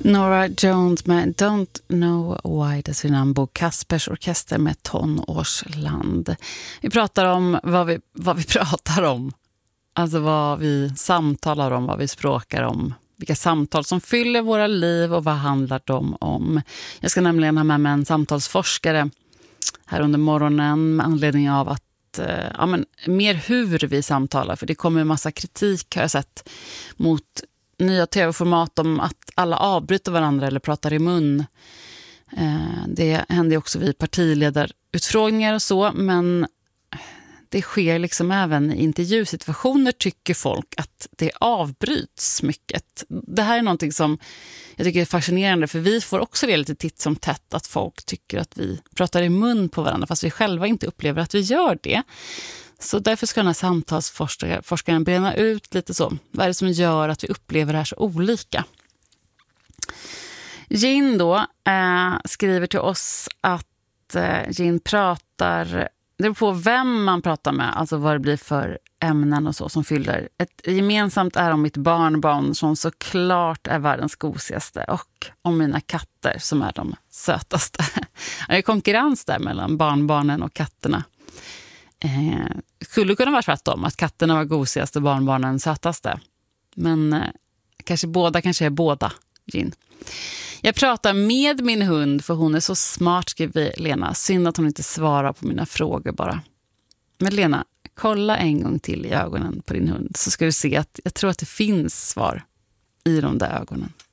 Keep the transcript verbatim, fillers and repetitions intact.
Norah Jones med Don't Know Why Does Bo Kaspers orkester med Tonårsland. Vi pratar om vad vi, vad vi pratar om. Alltså vad vi samtalar om, vad vi språkar om. Vilka samtal som fyller våra liv och vad handlar de om. Jag ska nämligen ha med mig en samtalsforskare här under morgonen med anledning av att eh, ja, men, mer hur vi samtalar. För det kommer en massa kritik, har jag sett, mot nya tv-format om att alla avbryter varandra eller pratar i mun. Eh, det händer också vid partiledarutfrågningar och så, men det sker liksom även i intervjusituationer, tycker folk att det avbryts mycket. Det här är någonting som jag tycker är fascinerande, för vi får också det lite titt som tätt att folk tycker att vi pratar i mun på varandra fast vi själva inte upplever att vi gör det. Så därför ska den här samtalsforskaren bena ut lite så. Vad är det som gör att vi upplever det här så olika? Jin då eh, skriver till oss att eh, Jin pratar, det beror på vem man pratar med, alltså vad det blir för ämnen och så som fyller. Ett gemensamt är om mitt barnbarn som såklart är världens gosigaste, och om mina katter som är de sötaste. Det är konkurrens där mellan barnbarnen och katterna. Eh, skulle kunna vara tvärtom, att katterna var gosigast och barnbarnen sötaste. Men eh, kanske båda kanske är båda, Jin. Jag pratar med min hund för hon är så smart, skriver Lena. Synd att hon inte svarar på mina frågor bara. Men Lena, kolla en gång till i ögonen på din hund så ska du se att jag tror att det finns svar i de där ögonen.